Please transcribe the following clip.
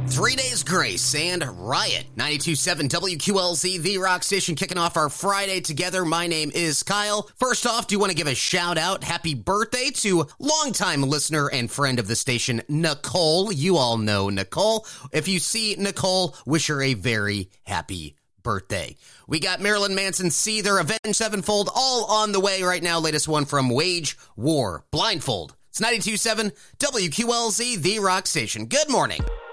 3 Days Grace and Riot. 92.7 WQLZ, the rock station, kicking off our Friday together. My name is Kyle. First off, do want to give a shout out, happy birthday to longtime listener and friend of the station, Nicole. You all know Nicole. If you see Nicole, wish her a very happy birthday. We got Marilyn Manson, Seether, Avenged Sevenfold, all on the way right now. Latest one from Wage War, Blindfold. It's 92.7 WQLZ, the rock station. Good morning.